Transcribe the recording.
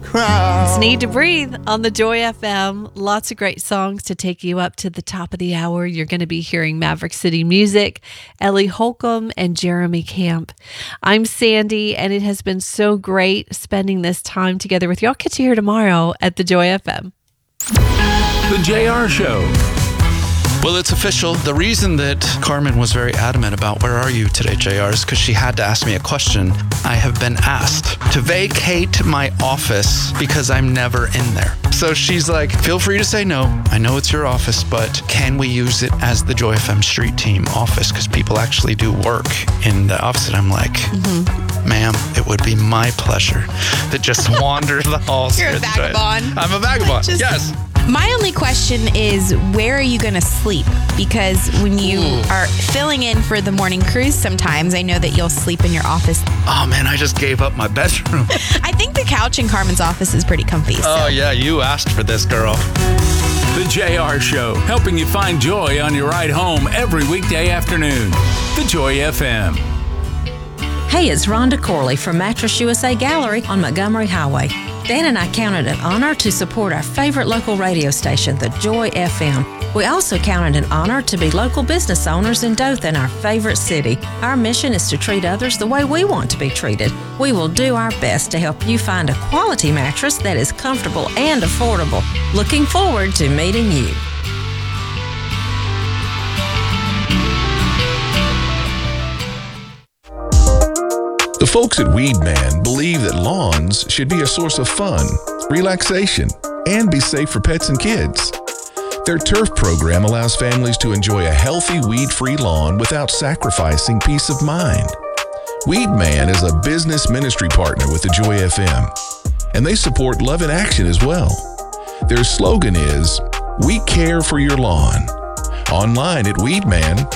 It's Need to Breathe on the Joy FM. Lots of great songs to take you up to the top of the hour. You're going to be hearing Maverick City Music, Ellie Holcomb, and Jeremy Camp. I'm Sandy, and it has been so great spending this time together with you. I'll catch you here tomorrow at the Joy FM. The JR Show. Well, it's official. The reason that Carmen was very adamant about where are you today, JR, is because she had to ask me a question. I have been asked to vacate my office because I'm never in there. So she's like, feel free to say no. I know it's your office, but can we use it as the Joy FM Street Team office? Because people actually do work in the office. And I'm like, ma'am, it would be my pleasure to just wander the halls. You're a vagabond. I'm a vagabond, yes. My only question is, where are you going to sleep? Because when you are filling in for the morning cruise sometimes, I know that you'll sleep in your office. Oh, man, I just gave up my bedroom. I think the couch in Carmen's office is pretty comfy. Oh, yeah, you asked for this, girl. The JR Show, helping you find joy on your ride home every weekday afternoon. The Joy FM. Hey, it's Rhonda Corley from Mattress USA Gallery on Montgomery Highway. Dan and I count it an honor to support our favorite local radio station, the Joy FM. We also count it an honor to be local business owners in Dothan, our favorite city. Our mission is to treat others the way we want to be treated. We will do our best to help you find a quality mattress that is comfortable and affordable. Looking forward to meeting you. The folks at Weedman believe that lawns should be a source of fun, relaxation, and be safe for pets and kids. Their turf program allows families to enjoy a healthy, weed-free lawn without sacrificing peace of mind. Weedman is a business ministry partner with the Joy FM, and they support Love in Action as well. Their slogan is, "We care for your lawn." Online at Weedman,